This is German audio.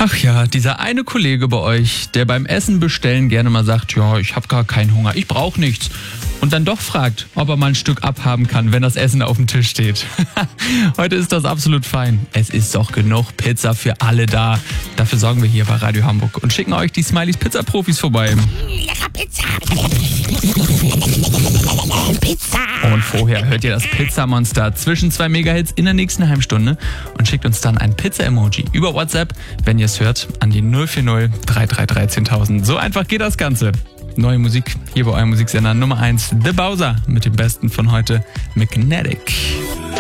Ach ja, dieser eine Kollege bei euch, der beim Essen bestellen gerne mal sagt, ja, ich habe gar keinen Hunger, ich brauche nichts. Und dann doch fragt, ob er mal ein Stück abhaben kann, wenn das Essen auf dem Tisch steht. Heute ist das absolut fein. Es ist doch genug Pizza für alle da. Dafür sorgen wir hier bei Radio Hamburg und schicken euch die Smileys Pizza-Profis vorbei. Lecker Pizza. Pizza. Und vorher hört ihr das Pizzamonster zwischen 2 Megahits in der nächsten halben Stunde und schickt uns dann ein Pizza-Emoji über WhatsApp, wenn ihr es hört, an die 040 333 10.000. So einfach geht das Ganze. Neue Musik hier bei eurem Musiksender Nummer 1, The Bowser, mit dem Besten von heute, Magnetic.